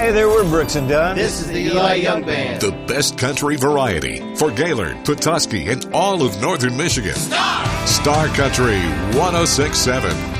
Hey there, we're Brooks and Dunn. This is the Eli Young Band. The best country variety for Gaylord, Petoskey, and all of northern Michigan. Star! Star Country 106.7.